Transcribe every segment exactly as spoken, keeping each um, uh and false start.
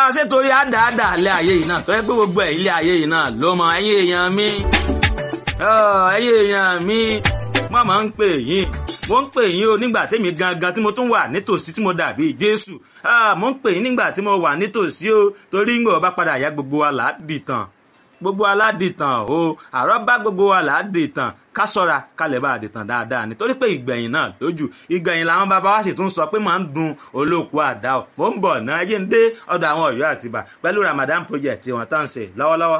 ṣé torí àdáàdà ilé ayé yìí náà tó yẹ pé gbogbo ẹ̀ ilé ayé yìí náà ló mọ ẹ̀yin èèyàn mi ẹ̀yin èèyàn mi wọ́n máa ń pè yín mo ń pè yín o nígbà tèmi gangan tí mo tún wà nítòsí tí mo dàbí Jésù mo ń pè yín nígbà tí mo wà nítòsí o torí ń gbọ́ bá padà yá gbogbo wa là á dìtàn gbogbo aládìtàn o àrọ́bá gbogbo wa là á dìtàn ká sọ́ra ká lè bá a dìtàn dáadáa nítorí pé ìgbẹ̀yìn náà lójú ìgbẹ̀yìn làwọn bàbá wa sì tún sọ pé máa ń dun olóòkú àdá o mò ń bọ̀ náà ẹjẹ́ ń dé ọ̀dọ̀ àwọn Ọ̀yọ́ Àtìbà pẹ̀lú Ramadan project wọn tán ṣe lọ́wọ́lọ́wọ́.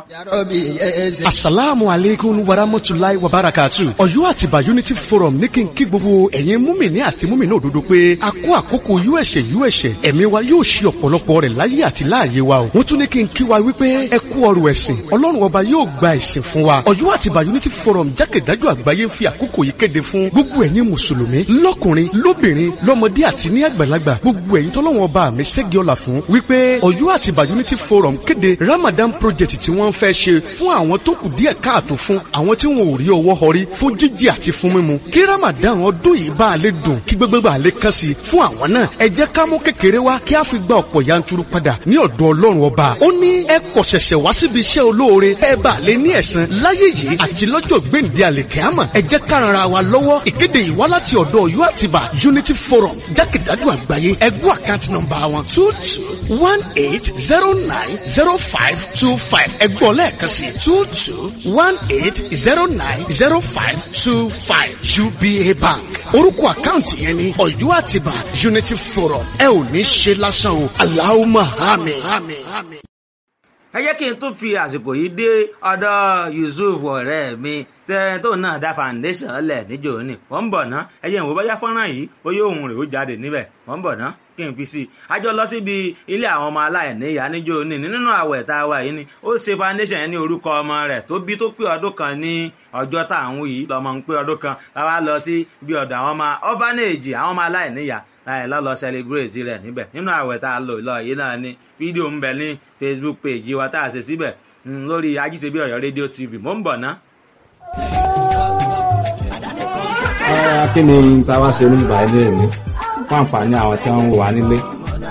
asalaamu aleykum warahmatulahi wabarakatu. Ọ̀yọ́ Àtìbà Unity Forum ní kí n kí gbogbo ẹ̀yin múmìnì àti múmìnì òdodo pé a kó àkókò yúẹ̀ṣẹ̀ yúẹ̀ṣẹ̀ ẹ̀mí wa yóò ṣe ọ̀pọ̀lọpọ̀ rẹ̀ láyé àti láàyè wa o. wọ́n tún ní kí n kí wa wípé ẹ kú ọrọ̀ ẹ̀sìn Ọlọ́run ọba yóò gba ẹ̀sìn fún wa. Ọ̀yọ́ Àtìbà Unity Forum jákèjádò àgbáyé ń fi àkókò yìí kéde fún gbogbo ẹ̀yin mùsùlùmí lọ́kùnrin lóbìnrin lọ́mọdé àti ní àgbàlagbà gbogbo ẹ̀yin tọ́lọ́run ọba mi ṣẹ́gi ọlá fún wípé Ọ̀yọ́ Àtìbà Unity Forum kéde Ramadan project tí wọ́n fẹ́ ṣe fún àwọn tó kù díẹ̀ káàtó fún àwọn tí wọn ò rí ọwọ́ họrí fún jíjẹ àti fún mímu kí Ramadan ọdún yìí bá a lè dùn kí gbogbo bá a lè kàn sí fún àwọn náà ẹ jẹ́ ká mú kékeré wá kí a fi gba ọ̀pọ̀ yanturu padà ní ọ̀dọ̀ Ọlọ́run ọba ó ní ẹ kọ̀ ṣẹ̀ṣẹ̀ wá síbi iṣẹ́ olóore ẹ bá a lè ní ẹ̀san láyé yìí àti lọ́jọ́ gbèǹde àlèkẹ́àmọ̀ ẹ jẹ́ ká ran ara wa lọ́wọ́ ìkéde yìí wá láti ọ̀dọ̀ Ọ̀yọ́ Àtìbà Unity Forum jákèjádò àgbáyé ẹgbẹ́ àkáǹtì nọ́mbà wọn two two one eight zero nine zero five two five ẹgbọ́n lẹ́ẹ̀kan sí two two one eight zero nine zero five two five U B A Bank orúkọ àkáǹtì yẹn ni Ọ̀yọ́ Àtìbà Unity Forum ẹ ò ní ṣe lásán o Allahumma àmín àmín àmín. ẹ jẹ́ kí n tún fi àsìkò yìí dé ọ̀dọ̀ Yusuf ọ̀rẹ́ mi tẹ́ tó náà dá foundation lẹ̀ níjó ní wọ́n ń bọ̀ ná ẹ jẹ́ ìwọ bóyá fọ́nrán yìí bóyá òun rẹ̀ ó jáde níbẹ̀ wọ́n ń bọ̀ ná kí n fi sí i àjọ lọ síbi ilé àwọn ọmọ aláìní ìyá níjó ní nínú àwẹ̀ tá a wà yìí ni ó ṣe foundation yẹn ní orúkọ ọmọ rẹ̀ tó bí tó pé ọdún kan ní ọjọ́ tá à ń wù yìí lọ́mọ ń pé ọdún kan láwa lọ sí bí ọ̀dọ̀ àwọn ọmọ orphanage àwọn ọmọ aláìní ìyá láì lọ́lọ́ celebrate rẹ̀ níbẹ̀ nínú àwẹ̀ tá a lò lọ yìí náà ni fídíò ń bẹ ní Facebook page wa tá a ṣe síbẹ̀ lórí Ajíṣebí Ọ̀yọ́ rédíò T V mò ń bọ̀ ná. kí ni táwa ṣe ní ìbàdí mi fún àǹfààní àwọn tí wọ́n ń wà nílé